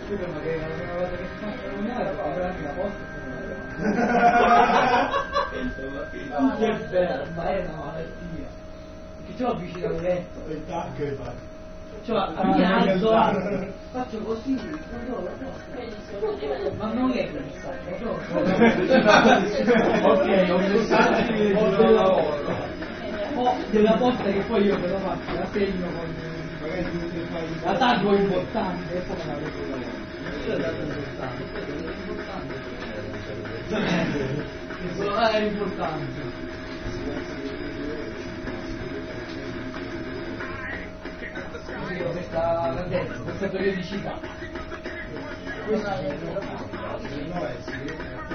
Scusa, ma che la prima volta che si fa comunale fa anche la posta. Che bello, ma è una malattia. Che ce l'ho vicino al letto. Cioè, mi alzo, faccio così, ma non è per il sacco, ok, ho i messaggi del lavoro, ho della posta che poi io però faccio, la segno con la taggo importante e poi me la vedo il lavoro. Io la taggo importante, è importante. Questa periodicità.